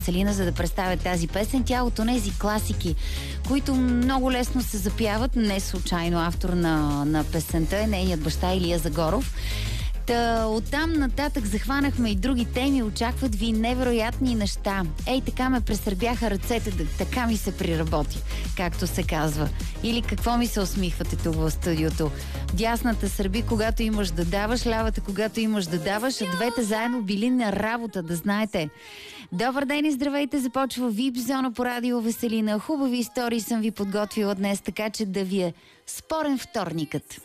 Селина, за да представя тази песен. Тя от онези класики, които много лесно се запяват. Не случайно автор на песента е нейният баща Илия Загоров. Оттам нататък захванахме и други теми. Очакват ви невероятни неща. Ей, така ме пресърбяха ръцете, така ми се приработи, както се казва. Или какво ми се усмихвате тук в студиото? Дясната сърби, когато имаш да даваш, лявата, когато имаш да даваш, а двете заедно били на работа, да знаете. Добър ден и здравейте, започва VIP зона по радио Веселина. Хубави истории съм ви подготвила днес, така че да ви е спорен вторникът.